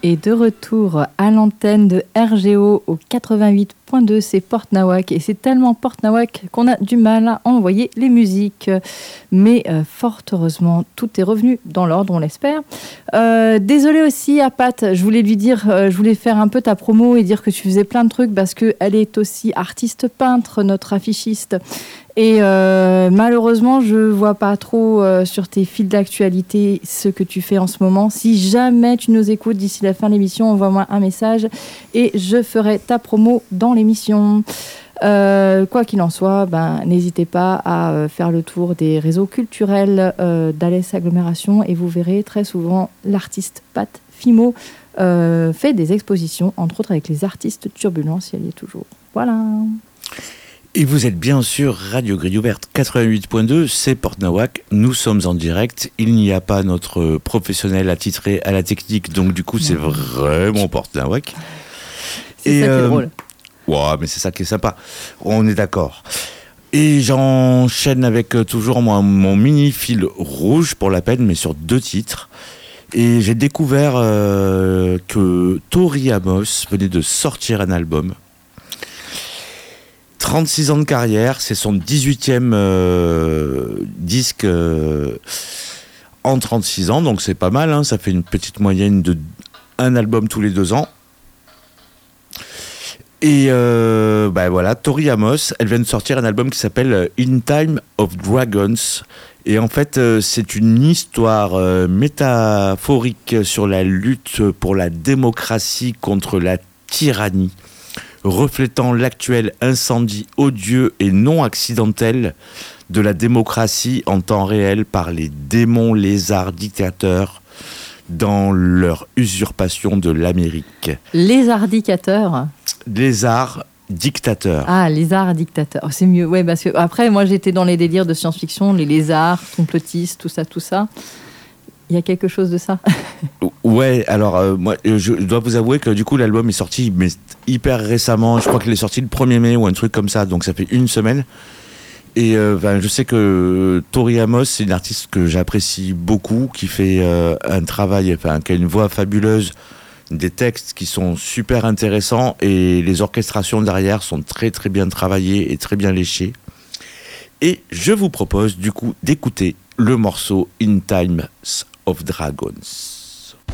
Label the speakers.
Speaker 1: Et de retour à l'antenne de RGO au 88.2, c'est Porte Nawak. Et c'est tellement Porte Nawak qu'on a du mal à envoyer les musiques. Mais fort heureusement, tout est revenu dans l'ordre, on l'espère. Désolée aussi à Pat, je voulais lui dire, je voulais faire un peu ta promo et dire que tu faisais plein de trucs parce qu'elle est aussi artiste peintre, notre affichiste. Et malheureusement, je ne vois pas trop sur tes fils d'actualité ce que tu fais en ce moment. Si jamais tu nous écoutes d'ici la fin de l'émission, envoie-moi un message et je ferai ta promo dans l'émission. Quoi qu'il en soit, n'hésitez pas à faire le tour des réseaux culturels d'Alès Agglomération et vous verrez très souvent l'artiste Pat Fimo fait des expositions, entre autres avec les artistes Turbulents, si elle y est toujours. Voilà.
Speaker 2: Et vous êtes bien sûr Radio Grille Ouverte 88.2, c'est Porte Nawak, nous sommes en direct, il n'y a pas notre professionnel attitré à la technique, donc du coup c'est vraiment Porte Nawak.
Speaker 1: C'est ça qui est drôle.
Speaker 2: Ouais, mais c'est ça qui est sympa, on est d'accord. Et j'enchaîne avec toujours mon mini fil rouge pour la peine, mais sur 2 titres. Et j'ai découvert que Tori Amos venait de sortir un album. 36 ans de carrière, c'est son 18e disque en 36 ans, donc c'est pas mal, hein, ça fait une petite moyenne de un album tous les 2 ans. Et voilà, Tori Amos, elle vient de sortir un album qui s'appelle In Time of Dragons. Et en fait, c'est une histoire métaphorique sur la lutte pour la démocratie contre la tyrannie, reflétant l'actuel incendie odieux et non accidentel de la démocratie en temps réel par les démons lézards dictateurs dans leur usurpation de l'Amérique.
Speaker 1: Lézardicateurs.
Speaker 2: Lézards dictateurs.
Speaker 1: Ah, lézards dictateurs. Oh, c'est mieux, ouais, parce que après, moi, j'étais dans les délires de science-fiction, les lézards, complotistes, tout ça. Il y a quelque chose de ça.
Speaker 2: Ouais, alors moi je dois vous avouer que du coup l'album est sorti mais hyper récemment, je crois qu'il est sorti le 1er mai ou un truc comme ça, donc ça fait une semaine. Et je sais que Tori Amos, c'est une artiste que j'apprécie beaucoup, qui fait un travail, qui a une voix fabuleuse, des textes qui sont super intéressants et les orchestrations derrière sont très très bien travaillées et très bien léchées. Et je vous propose du coup d'écouter le morceau In Times of Dragons.